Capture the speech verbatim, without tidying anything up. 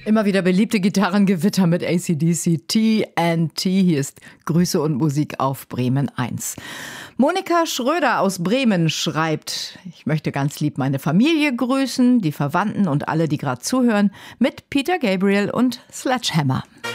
Immer wieder beliebte Gitarrengewitter mit A C D C, T N T. Hier ist Grüße und Musik auf Bremen eins. Monika Schröder aus Bremen schreibt: Ich möchte ganz lieb meine Familie grüßen, die Verwandten und alle, die gerade zuhören, mit Peter Gabriel und Sledgehammer.